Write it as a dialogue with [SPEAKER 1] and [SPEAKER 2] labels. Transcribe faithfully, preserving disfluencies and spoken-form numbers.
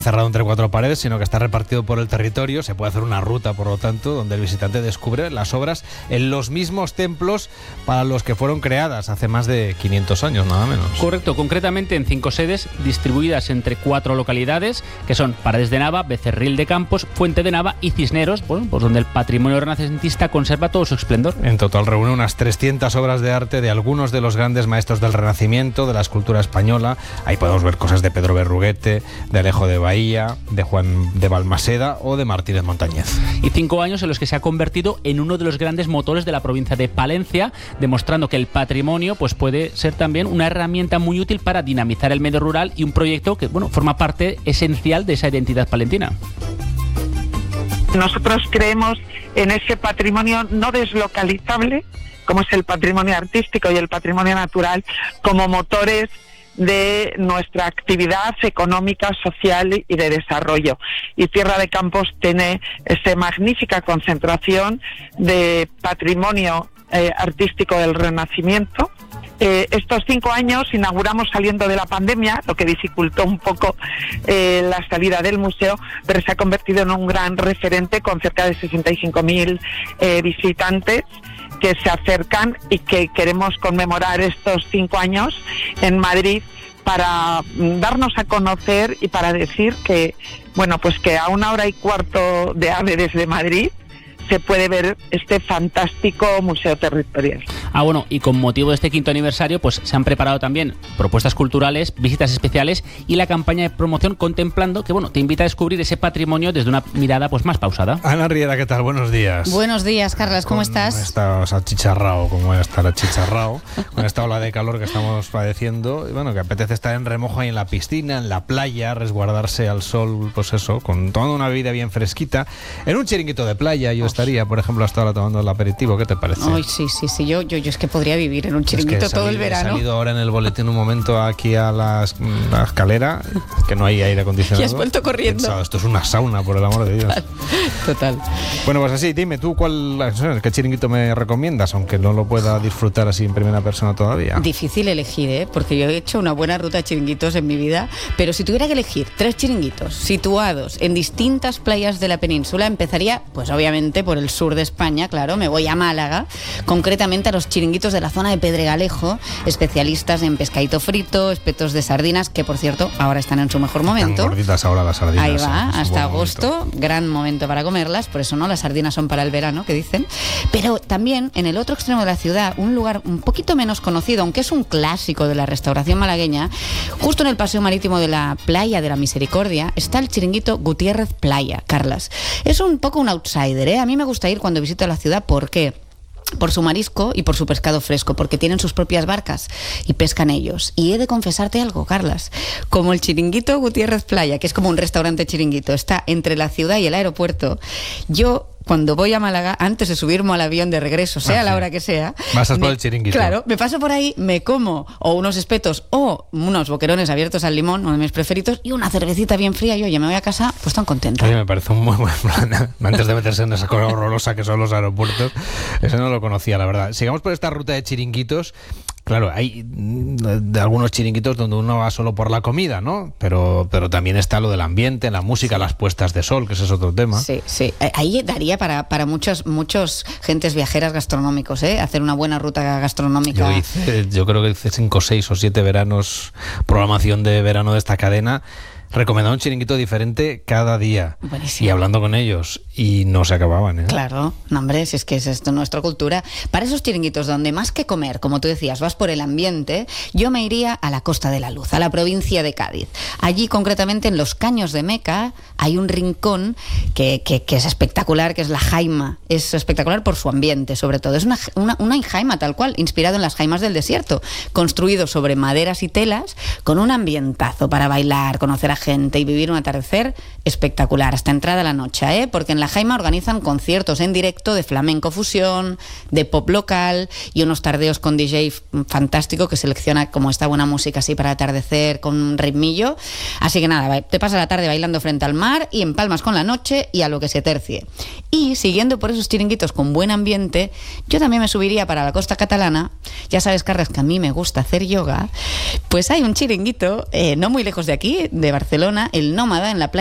[SPEAKER 1] cerrado entre cuatro paredes, sino que está repartido por el territorio. Se puede hacer una ruta, por lo tanto, donde el visitante descubre las obras en los mismos templos para los que fueron creadas hace más de quinientos años, nada menos.
[SPEAKER 2] Correcto, concretamente en cinco sedes distribuidas entre cuatro localidades, que son Paredes de Nava, Becerril de Campos, Fuente de Nava y Cisneros, bueno, pues donde el patrimonio renacentista conserva todo su esplendor.
[SPEAKER 1] En total reúne unas trescientas obras de arte de algunos de los grandes maestros del Renacimiento, de la escultura española. Ahí podemos ver cosas de Pedro Berruguete, de Alejo de Bahía, de Juan de Balmaseda o de Martínez Montañez.
[SPEAKER 2] Y cinco años en los que se ha convertido en uno de los grandes motores de la provincia de Palencia, demostrando que el patrimonio pues puede ser también una herramienta muy útil para dinamizar el medio rural y un proyecto que bueno forma parte esencial de esa identidad palentina.
[SPEAKER 3] Nosotros creemos en ese patrimonio no deslocalizable, como es el patrimonio artístico y el patrimonio natural, como motores de nuestra actividad económica, social y de desarrollo. Y Tierra de Campos tiene esa magnífica concentración de patrimonio eh, artístico del Renacimiento. Eh, estos cinco años inauguramos saliendo de la pandemia, lo que dificultó un poco eh, la salida del museo, pero se ha convertido en un gran referente con cerca de sesenta y cinco mil eh, visitantes que se acercan y que queremos conmemorar estos cinco años en Madrid para darnos a conocer y para decir que, bueno, pues que a una hora y cuarto de AVE desde Madrid se puede ver este fantástico museo territorial.
[SPEAKER 2] Ah, bueno, y con motivo de este quinto aniversario, pues se han preparado también propuestas culturales, visitas especiales y la campaña de promoción Contemplando, que bueno, te invita a descubrir ese patrimonio desde una mirada pues más pausada.
[SPEAKER 1] Ana Riera, ¿qué tal? Buenos días.
[SPEAKER 4] Buenos días, Carlas, ¿cómo
[SPEAKER 1] con
[SPEAKER 4] estás?
[SPEAKER 1] Estás achicharrado, como estar achicharrado, con esta ola de calor que estamos padeciendo, y bueno, que apetece estar en remojo ahí en la piscina, en la playa, resguardarse al sol, pues eso, con toda una bebida bien fresquita, en un chiringuito de playa. Yo estaría, por ejemplo, hasta ahora tomando el aperitivo. ¿Qué te parece?
[SPEAKER 4] Ay, sí, sí, sí. Yo, yo, yo es que podría vivir en un chiringuito
[SPEAKER 1] es que
[SPEAKER 4] todo
[SPEAKER 1] salido,
[SPEAKER 4] el verano.
[SPEAKER 1] He salido ahora en el boletín un momento aquí a las, la escalera, que no hay aire acondicionado.
[SPEAKER 4] Y has vuelto corriendo.
[SPEAKER 1] Pensado, esto es una sauna, por el amor de Dios.
[SPEAKER 4] Total.
[SPEAKER 1] Bueno, pues así, dime tú cuál, qué chiringuito me recomiendas, aunque no lo pueda disfrutar así en primera persona todavía.
[SPEAKER 4] Difícil elegir, ¿eh? Porque yo he hecho una buena ruta de chiringuitos en mi vida, pero si tuviera que elegir tres chiringuitos situados en distintas playas de la península, empezaría, pues obviamente, por el sur de España, claro, me voy a Málaga, concretamente a los chiringuitos de la zona de Pedregalejo, especialistas en pescadito frito, espetos de sardinas, que por cierto, ahora están en su mejor momento.
[SPEAKER 1] Están gorditas ahora las sardinas.
[SPEAKER 4] Ahí va,
[SPEAKER 1] ¿eh?
[SPEAKER 4] hasta agosto, momento. Gran momento para comerlas, por eso no, las sardinas son para el verano, que dicen. Pero también, en el otro extremo de la ciudad, un lugar un poquito menos conocido, aunque es un clásico de la restauración malagueña, justo en el paseo marítimo de la Playa de la Misericordia, está el chiringuito Gutiérrez Playa, Carlas. Es un poco un outsider, ¿eh? A mí me gusta ir cuando visito la ciudad, ¿por qué? Por su marisco y por su pescado fresco, porque tienen sus propias barcas y pescan ellos. Y he de confesarte algo, Carlas, como el chiringuito Gutiérrez Playa, que es como un restaurante chiringuito, está entre la ciudad y el aeropuerto, yo cuando voy a Málaga, antes de subirme al avión de regreso, sea ah, sí. la hora que sea...
[SPEAKER 1] Pasas
[SPEAKER 4] me,
[SPEAKER 1] por el chiringuito.
[SPEAKER 4] Claro, me paso por ahí, me como o unos espetos o unos boquerones abiertos al limón, uno de mis preferidos, y una cervecita bien fría, y oye, me voy a casa pues tan contenta.
[SPEAKER 1] Oye, me parece un muy buen plan. Antes de meterse en esa cosa horrorosa que son los aeropuertos, eso no lo conocía, la verdad. Sigamos por esta ruta de chiringuitos. Claro, hay de algunos chiringuitos donde uno va solo por la comida, ¿no? Pero, pero también está lo del ambiente, la música, las puestas de sol, que ese es otro tema.
[SPEAKER 4] Sí, sí. Ahí daría para, para muchos, muchos gentes viajeras gastronómicos, ¿eh? Hacer una buena ruta gastronómica.
[SPEAKER 1] Yo hice, yo creo que hice cinco, seis o siete veranos, programación de verano de esta cadena, recomendaba un chiringuito diferente cada día.
[SPEAKER 4] Buenísimo.
[SPEAKER 1] Y hablando con ellos, y no se acababan, ¿eh?
[SPEAKER 4] Claro, no, hombre, si es que es esto nuestra cultura. Para esos chiringuitos donde más que comer, como tú decías, vas por el ambiente, yo me iría a la Costa de la Luz, a la provincia de Cádiz. Allí, concretamente, en los Caños de Meca, hay un rincón que, que, que es espectacular, que es la jaima. Es espectacular por su ambiente, sobre todo. Es una, una, una jaima tal cual, inspirado en las jaimas del desierto, construido sobre maderas y telas, con un ambientazo para bailar, conocer a gente y vivir un atardecer espectacular, hasta entrada la noche, ¿eh? Porque en la Jaima organizan conciertos en directo de flamenco fusión, de pop local y unos tardeos con D J fantástico que selecciona como esta buena música así para atardecer con un ritmillo. Así que nada, te pasas la tarde bailando frente al mar y empalmas con la noche y a lo que se tercie. Y siguiendo por esos chiringuitos con buen ambiente, yo también me subiría para la costa catalana. Ya sabes, Carles, que a mí me gusta hacer yoga. Pues hay un chiringuito, eh, no muy lejos de aquí, de Barcelona, Barcelona, el Nómada en la playa